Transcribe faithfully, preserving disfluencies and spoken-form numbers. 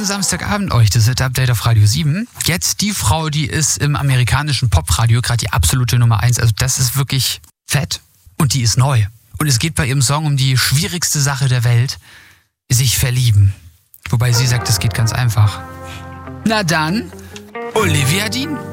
zweiten Samstagabend euch, das Hit-Update auf Radio sieben. Jetzt die Frau, die ist im amerikanischen Popradio gerade die absolute Nummer eins. Also das ist wirklich fett und die ist neu. Und es geht bei ihrem Song um die schwierigste Sache der Welt, sich verlieben. Wobei sie sagt, es geht ganz einfach. Na dann, Olivia Dean.